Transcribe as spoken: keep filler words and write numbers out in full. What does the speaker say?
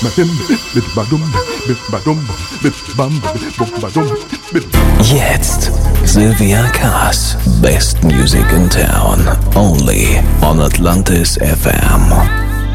Jetzt Sylvia Kass, best music in town, only on Atlantis F M.